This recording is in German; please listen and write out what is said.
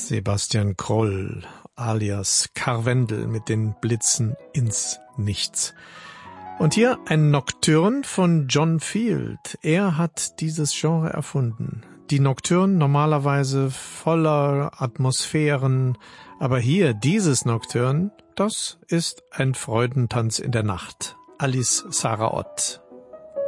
Sebastian Kroll alias Karwendel mit den Blitzen ins Nichts. Und hier ein Nocturne von John Field. Er hat dieses Genre erfunden. Die Nocturne normalerweise voller Atmosphären, aber hier dieses Nocturne, das ist ein Freudentanz in der Nacht. Alice Sarah Ott.